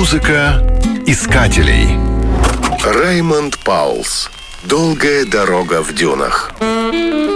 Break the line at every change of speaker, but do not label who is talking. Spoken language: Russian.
Музыка искателей.
Раймонд Паулс. «Долгая дорога в дюнах».